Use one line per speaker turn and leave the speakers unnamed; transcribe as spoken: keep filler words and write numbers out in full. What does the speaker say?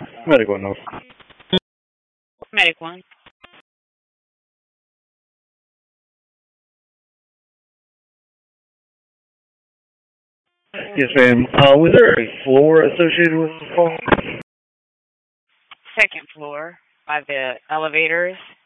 Medic one, no.
Medic one.
Yes, ma'am. Uh, was there a floor associated with the call?
Second floor by the elevators.